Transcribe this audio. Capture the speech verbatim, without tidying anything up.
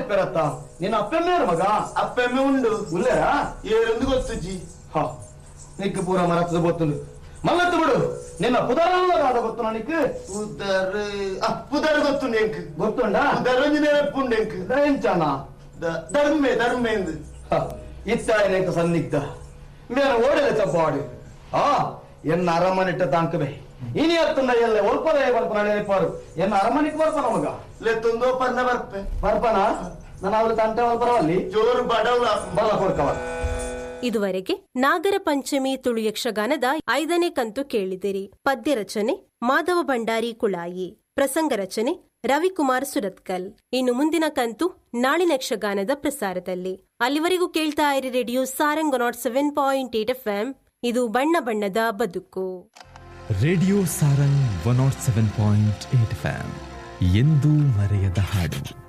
చెప్పారత్త నేను అప్పెమ్మేరు మగ అప్పెమ్మే ఉండు ఉల్లేరా ఏరెందుకు వచ్చి నీకు పూర మరచబోతుంది మళ్ళీ తమ్ముడు నిన్న పుదరంలో రాదగొత్తున్నా నీకు పుదర్ పుదర్ ಗೊತ್ತುಂಡು ಎಂಕ್ ಗೊತ್ತುಂಡಾ ಪುದರಂಜಿನ ಎಪ್ಪುಂಡು ಎಂಕ್ ದಯಂಚಾನ ಧರ್ಮೆ ಧರ್ಮೇಂದು ಇತ್ತಾಯನೇಕ ಸನ್ನಿಗ್ಧ ಮೇಲ ಓಡಿದ ಚಪ್ಪಾಡು ಆ ಎನ್ನ ಅರಮನಿಟ್ಟ ತಾಂಕವೇ ಇನಿ ಹತ್ತುಂಡ ಎಲ್ಲ ಒಲ್ಪದ ಬರ್ಪನ ನೆನಪಾರು ಎನ್ನ ಅರಮನಿಗೆ ಬರ್ಪನ ಮಗ ಲೆತ್ತೊಂದೋ ಪರ್ನ ಬರ್ಪೆ ಬರ್ಪನ ನಾನು ಅವಳು ತಂಟೆ ಬರವಲ್ಲಿ ಜೋರು ಬಡವಳ ಬಲ ಕೊಡ್ಕವ. ಇದುವರೆಗೆ ನಾಗರ ಪಂಚಮಿ ತುಳು ಯಕ್ಷಗಾನದ ಐದನೇ ಕಂತು ಕೇಳಿದಿರಿ. ಪದ್ಯ ರಚನೆ ಮಾಧವ ಭಂಡಾರಿ ಕುಳಾಯಿ, ಪ್ರಸಂಗ ರಚನೆ ರವಿಕುಮಾರ್ ಸುರತ್ಕಲ್. ಇನ್ನು ಮುಂದಿನ ಕಂತು ನಾಳಿನ ಯಕ್ಷಗಾನದ ಪ್ರಸಾರದಲ್ಲಿ. ಅಲ್ಲಿವರೆಗೂ ಕೇಳ್ತಾ ಇರಿ radio Sarang not seven point eight F M. ಇದು ಬಣ್ಣ ಬಣ್ಣದ ಬದುಕು. Radio Sarang one not seven point eight F M, ಎಂದೂ ಮರೆಯದ ಹಾಡು.